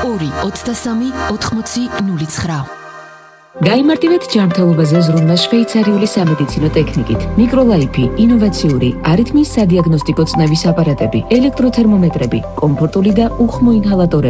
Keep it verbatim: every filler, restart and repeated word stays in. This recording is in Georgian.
ორი ოცდასამი ოთხმოცი ნული ცხრა. გაიმარტივეთ ჯანმრთელობაზე ზრუნვა შვეიცარიული სამედიცინო ტექნიკით. მიკროლაიფი, ინოვაციური, არითმიის სადიაგნოსტიკო წნევის აპარატები, ელექტროთერმომეტრები, კომფორტული და უხმო ინჰალატორები.